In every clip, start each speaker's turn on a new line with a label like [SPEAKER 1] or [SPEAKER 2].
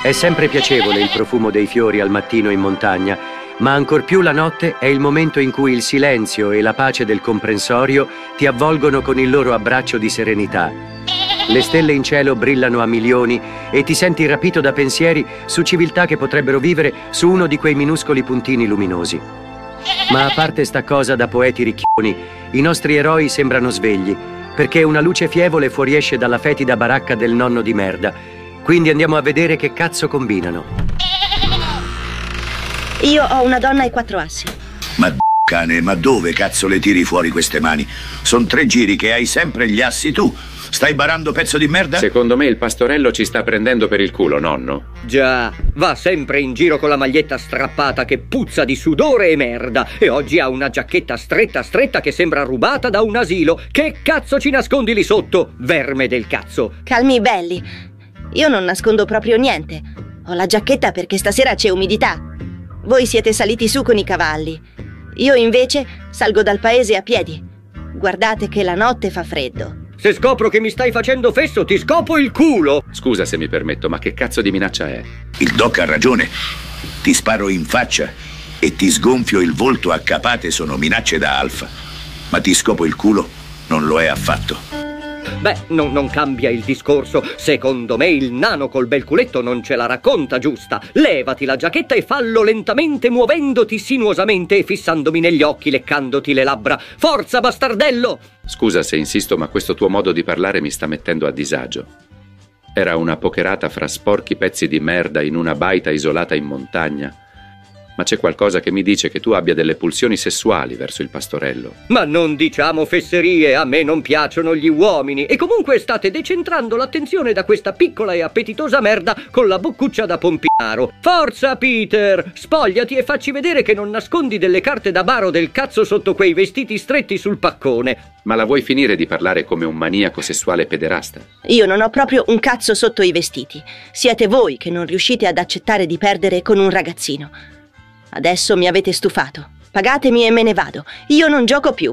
[SPEAKER 1] È sempre piacevole il profumo dei fiori al mattino in montagna, ma ancor più la notte è il momento in cui il silenzio e la pace del comprensorio ti avvolgono con il loro abbraccio di serenità. Le stelle in cielo brillano a milioni e ti senti rapito da pensieri su civiltà che potrebbero vivere su uno di quei minuscoli puntini luminosi. Ma a parte sta cosa da poeti ricchioni, i nostri eroi sembrano svegli, perché una luce fievole fuoriesce dalla fetida baracca del nonno di merda. Quindi andiamo a vedere che cazzo combinano.
[SPEAKER 2] Io ho una donna e 4 assi.
[SPEAKER 3] Ma cane, ma dove cazzo le tiri fuori queste mani? Sono 3 giri che hai sempre gli assi tu. Stai barando, pezzo di merda?
[SPEAKER 4] Secondo me il pastorello ci sta prendendo per il culo, nonno.
[SPEAKER 5] Già, va sempre in giro con la maglietta strappata che puzza di sudore e merda. E oggi ha una giacchetta stretta stretta che sembra rubata da un asilo. Che cazzo ci nascondi lì sotto, verme del cazzo?
[SPEAKER 2] Calmi belli, io non nascondo proprio niente. Ho la giacchetta perché stasera c'è umidità. Voi siete saliti su con i cavalli. Io invece salgo dal paese a piedi. Guardate che la notte fa freddo.
[SPEAKER 5] Se scopro che mi stai facendo fesso, ti scopo il culo!
[SPEAKER 4] Scusa se mi permetto, ma che cazzo di minaccia è?
[SPEAKER 3] Il doc ha ragione. Ti sparo in faccia e ti sgonfio il volto a capate, sono minacce da alfa. Ma ti scopo il culo non lo è affatto.
[SPEAKER 5] Beh, non cambia il discorso. Secondo me il nano col bel culetto non ce la racconta giusta. Levati la giacchetta e fallo lentamente, muovendoti sinuosamente e fissandomi negli occhi, leccandoti le labbra. Forza, bastardello!
[SPEAKER 4] Scusa se insisto, ma questo tuo modo di parlare mi sta mettendo a disagio. Era una pokerata fra sporchi pezzi di merda in una baita isolata in montagna. Ma c'è qualcosa che mi dice che tu abbia delle pulsioni sessuali verso il pastorello.
[SPEAKER 5] Ma non diciamo fesserie, a me non piacciono gli uomini. E comunque state decentrando l'attenzione da questa piccola e appetitosa merda con la boccuccia da pompinaro. Forza, Peter, spogliati e facci vedere che non nascondi delle carte da baro del cazzo sotto quei vestiti stretti sul paccone.
[SPEAKER 4] Ma la vuoi finire di parlare come un maniaco sessuale pederasta?
[SPEAKER 2] Io non ho proprio un cazzo sotto i vestiti. Siete voi che non riuscite ad accettare di perdere con un ragazzino. Adesso mi avete stufato. Pagatemi e me ne vado. Io non gioco più.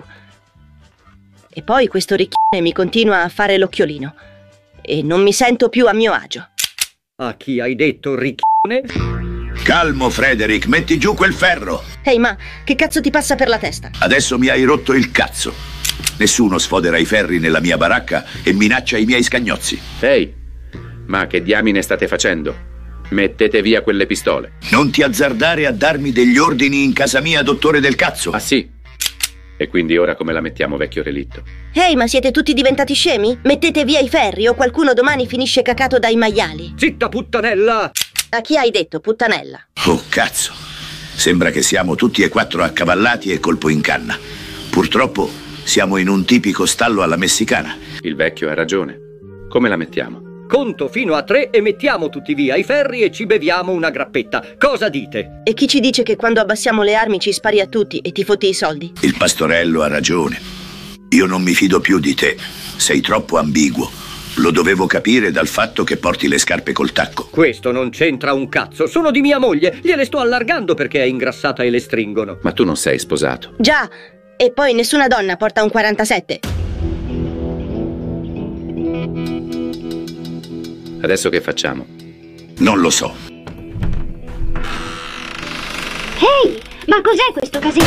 [SPEAKER 2] E poi questo ricchione mi continua a fare l'occhiolino. E non mi sento più a mio agio.
[SPEAKER 5] A chi hai detto ricchione?
[SPEAKER 3] Calmo, Frederick, metti giù quel ferro.
[SPEAKER 2] Ehi, ma che cazzo ti passa per la testa?
[SPEAKER 3] Adesso mi hai rotto il cazzo. Nessuno sfodera i ferri nella mia baracca e minaccia i miei scagnozzi.
[SPEAKER 4] Ehi, ma che diamine state facendo? Mettete via quelle pistole.
[SPEAKER 3] Non ti azzardare a darmi degli ordini in casa mia, dottore del cazzo.
[SPEAKER 4] Ah sì? E quindi ora come la mettiamo, vecchio relitto?
[SPEAKER 2] Ehi, ma siete tutti diventati scemi? Mettete via i ferri o qualcuno domani finisce cacato dai maiali.
[SPEAKER 5] Zitta, puttanella!
[SPEAKER 2] A chi hai detto, puttanella?
[SPEAKER 3] Oh, cazzo. Sembra che siamo tutti e 4 accavallati e colpo in canna. Purtroppo siamo in un tipico stallo alla messicana.
[SPEAKER 4] Il vecchio ha ragione. Come la mettiamo?
[SPEAKER 5] Conto fino a 3 e mettiamo tutti via i ferri e ci beviamo una grappetta. Cosa dite?
[SPEAKER 2] E chi ci dice che quando abbassiamo le armi ci spari a tutti e ti fotti i soldi?
[SPEAKER 3] Il pastorello ha ragione. Io non mi fido più di te. Sei troppo ambiguo. Lo dovevo capire dal fatto che porti le scarpe col tacco.
[SPEAKER 5] Questo non c'entra un cazzo. Sono di mia moglie. Gliele sto allargando perché è ingrassata e le stringono.
[SPEAKER 4] Ma tu non sei sposato.
[SPEAKER 2] Già. E poi nessuna donna porta un 47.
[SPEAKER 4] Adesso che facciamo?
[SPEAKER 3] Non lo so.
[SPEAKER 6] Ehi, ma cos'è questo casino?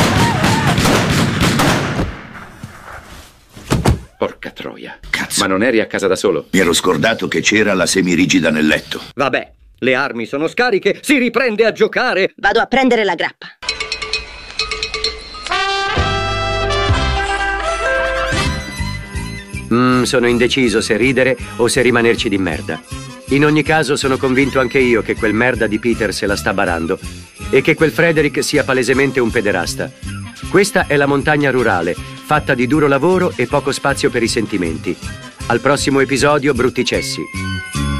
[SPEAKER 4] Porca troia.
[SPEAKER 3] Cazzo.
[SPEAKER 4] Ma non eri a casa da solo?
[SPEAKER 3] Mi ero scordato che c'era la semirigida nel letto.
[SPEAKER 5] Vabbè, le armi sono scariche, si riprende a giocare.
[SPEAKER 2] Vado a prendere la grappa.
[SPEAKER 1] Sono indeciso se ridere o se rimanerci di merda. In ogni caso sono convinto anche io che quel merda di Peter se la sta barando e che quel Frederick sia palesemente un pederasta. Questa è la montagna rurale, fatta di duro lavoro e poco spazio per i sentimenti. Al prossimo episodio, brutti cessi.